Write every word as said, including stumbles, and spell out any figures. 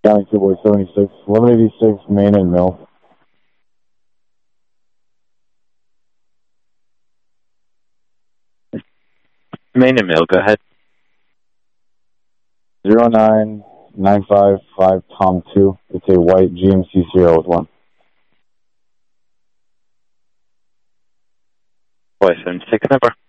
County two boy seventy-six, eleven eighty-six, main and mill. Main and mill, go ahead. zero nine nine five five Tom two. It's a white G M C Sierra with one. Boy seventy-six, number.